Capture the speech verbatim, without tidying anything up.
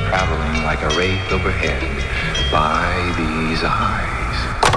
traveling like a wraith overhead by these eyes.